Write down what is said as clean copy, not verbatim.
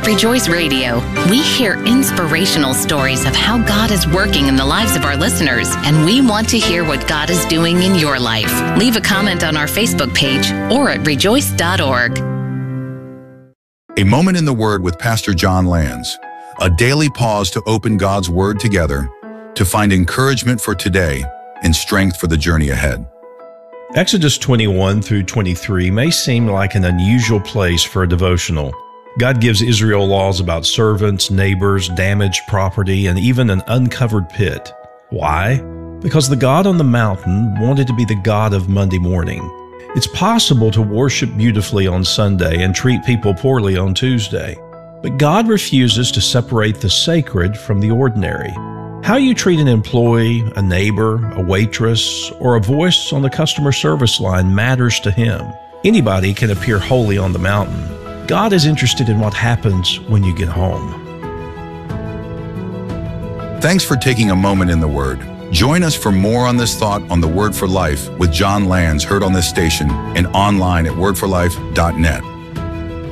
At Rejoice Radio, we hear inspirational stories of how God is working in the lives of our listeners, and we want to hear what God is doing in your life. Leave a comment on our Facebook page or at rejoice.org. A Moment in the Word with Pastor John Lands. A daily pause to open God's Word together to find encouragement for today and strength for the journey ahead. Exodus 21 through 23 may seem like an unusual place for a devotional. God gives Israel laws about servants, neighbors, damaged property, and even an uncovered pit. Why? Because the God on the mountain wanted to be the God of Monday morning. It's possible to worship beautifully on Sunday and treat people poorly on Tuesday. But God refuses to separate the sacred from the ordinary. How you treat an employee, a neighbor, a waitress, or a voice on the customer service line matters to Him. Anybody can appear holy on the mountain. God is interested in what happens when you get home. Thanks for taking a moment in the Word. Join us for more on this thought on the Word for Life with John Lands, heard on this station and online at wordforlife.net.